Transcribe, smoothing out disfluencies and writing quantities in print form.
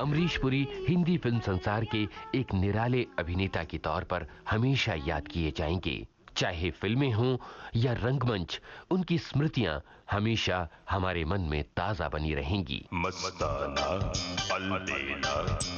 Amrish Puri Hindi film संसार के एक निराले अभिनेता के तौर पर हमेशा याद किए जाएंगे। चाहे फिल्में हों या रंगमंच, उनकी स्मृतियां हमेशा हमारे मन में ताजा बनी रहेंगी। मस्ताना अलबेला।